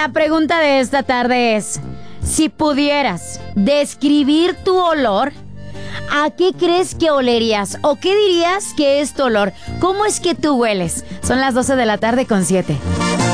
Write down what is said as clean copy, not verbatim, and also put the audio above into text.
La pregunta de esta tarde es, si pudieras describir tu olor, ¿a qué crees que olerías? ¿O qué dirías que es tu olor? ¿Cómo es que tú hueles? Son las 12 de la tarde con 7.